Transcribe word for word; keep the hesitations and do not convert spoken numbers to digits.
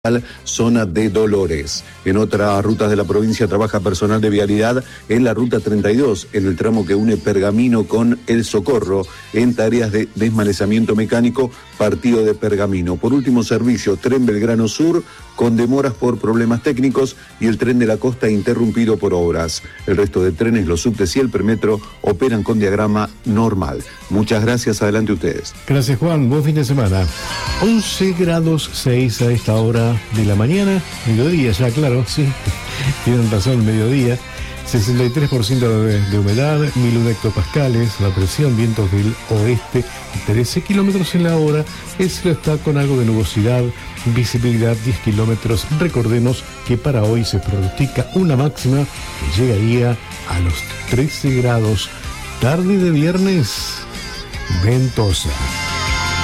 zona de Dolores. En otras rutas de la provincia trabaja personal de vialidad en la ruta treinta y dos, en el tramo que une Pergamino con El Socorro, en tareas de desmalezamiento mecánico, partido de Pergamino. Por último, servicio Tren Belgrano Sur, con demoras por problemas técnicos, y el tren de la costa interrumpido por obras. El resto de trenes, los subtes y el premetro operan con diagrama normal. Muchas gracias, adelante ustedes. Gracias, Juan, buen fin de semana. once grados seis a esta hora de la mañana, mediodía ya, claro, sí, tienen razón, mediodía. sesenta y tres por ciento de, de humedad, mil hectopascales, la presión, vientos del oeste, trece kilómetros en la hora. El cielo está con algo de nubosidad, visibilidad diez kilómetros. Recordemos que para hoy se pronostica una máxima que llegaría a los trece grados. Tarde de viernes, ventosa.